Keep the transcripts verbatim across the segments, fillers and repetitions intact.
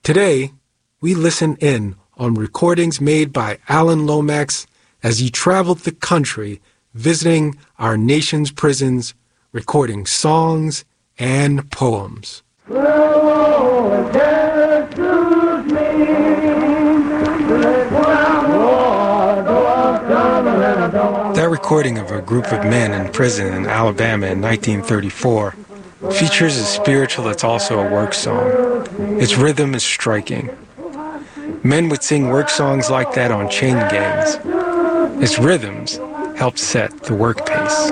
Today, we listen in on recordings made by Alan Lomax as he traveled the country visiting our nation's prisons, recording songs and poems. That recording of a group of men in prison in Alabama in nineteen thirty-four features a spiritual that's also a work song. Its rhythm is striking. Men would sing work songs like that on chain gangs. Its rhythms help set the work pace.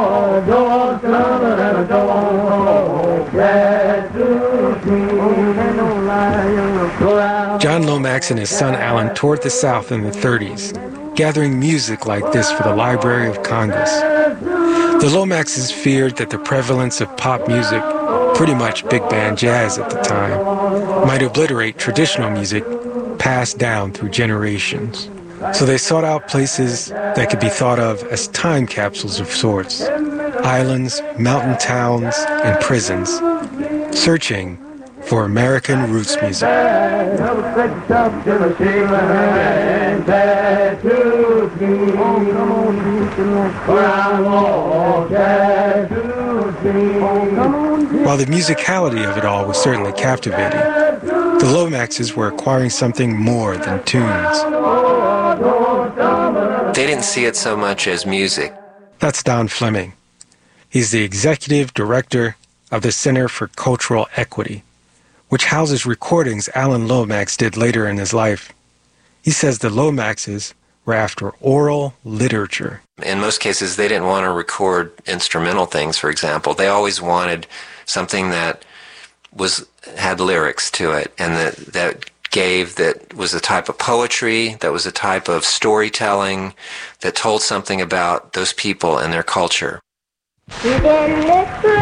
John Lomax and his son Alan toured the South in the thirties, gathering music like this for the Library of Congress. The Lomaxes feared that the prevalence of pop music, pretty much big band jazz at the time, might obliterate traditional music passed down through generations. So they sought out places that could be thought of as time capsules of sorts, islands, mountain towns, and prisons, searching for American roots music. While the musicality of it all was certainly captivating, the Lomaxes were acquiring something more than tunes. They didn't see it so much as music. That's Don Fleming. He's the executive director of the Center for Cultural Equity, which houses recordings Alan Lomax did later in his life. He says the Lomaxes were after oral literature. In most cases, they didn't want to record instrumental things, for example. They always wanted something that was had lyrics to it and that, that gave, that was a type of poetry, that was a type of storytelling, that told something about those people and their culture.